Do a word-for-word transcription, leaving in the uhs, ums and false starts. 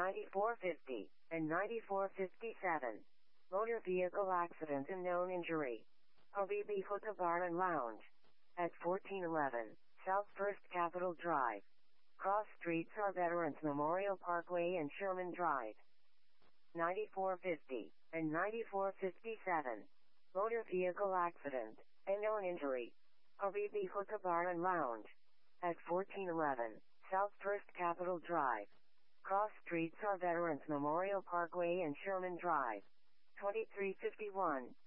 ninety-four fifty, and ninety-four fifty-seven. Motor vehicle accident and known injury. Habibi Hotel Bar and Lounge. At fourteen eleven, South First Capitol Drive. Cross streets are Veterans Memorial Parkway and Sherman Drive. ninety-four fifty, and ninety-four fifty-seven. Motor vehicle accident, and known injury. Habibi Hotel Bar and Lounge. At fourteen eleven, South First Capitol Drive. Cross streets are Veterans Memorial Parkway and Sherman Drive. twenty-three fifty-one,